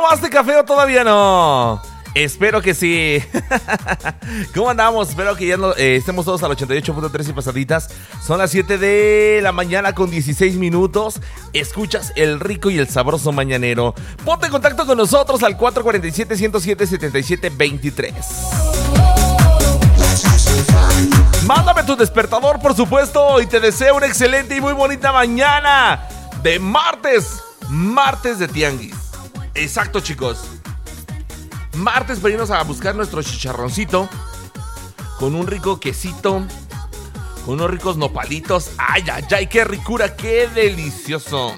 tomaste café o todavía no? Espero que sí. ¿Cómo andamos? Espero que ya estemos todos al 88.3 y pasaditas. Son las 7 de la mañana con 16 minutos. Escuchas el rico y el sabroso mañanero. Ponte en contacto con nosotros al 447-107-7723. Mándame tu despertador, por supuesto, y te deseo una excelente y muy bonita mañana de martes de tianguis. Exacto, chicos. Martes para irnos a buscar nuestro chicharroncito con un rico quesito, con unos ricos nopalitos. ¡Ay, ay, ay! ¡Qué ricura! ¡Qué delicioso!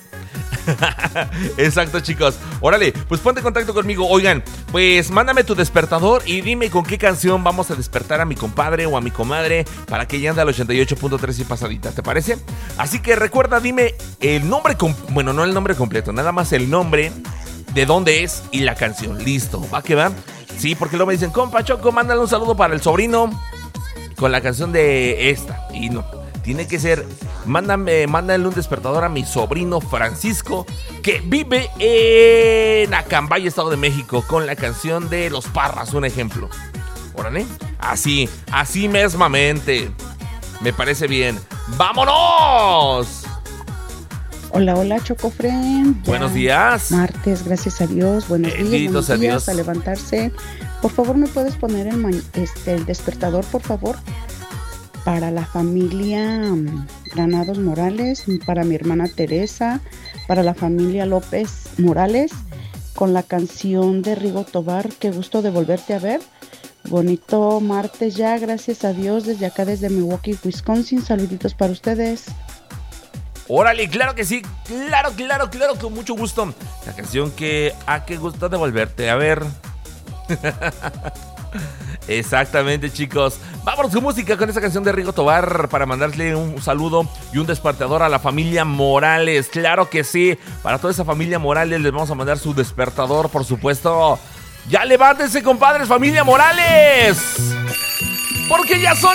Exacto, chicos. Órale, pues ponte en contacto conmigo. Oigan, pues mándame tu despertador y dime con qué canción vamos a despertar a mi compadre o a mi comadre para que ya ande al 88.3 y pasaditas, ¿te parece? Así que recuerda, dime el nombre, bueno, no el nombre completo, nada más el nombre, de dónde es y la canción. Listo, ¿va que va? Sí, porque luego me dicen, compa Choco, mándale un saludo para el sobrino con la canción de esta. Y no, tiene que ser, mándale un despertador a mi sobrino Francisco, que vive en Acambay, Estado de México, con la canción de Los Parras, un ejemplo. Órale, así mesmamente. Me parece bien. ¡Vámonos! Hola, Chocofren. Buenos días. Martes, gracias a Dios. Buenos días. A Dios. A levantarse. Por favor, ¿me puedes poner el despertador, por favor? Para la familia Granados Morales, para mi hermana Teresa, para la familia López Morales, con la canción de Rigo Tobar, Qué gusto de volverte a ver. Bonito martes ya, gracias a Dios, desde acá, desde Milwaukee, Wisconsin. Saluditos para ustedes. Órale, claro que sí, claro, con mucho gusto. La canción que qué gusto de volverte a ver. Exactamente, chicos. Vámonos con música, con esa canción de Rigo Tobar, para mandarle un saludo y un despertador a la familia Morales. Claro que sí, para toda esa familia Morales les vamos a mandar su despertador, por supuesto. Ya levántense, compadres, familia Morales, porque ya son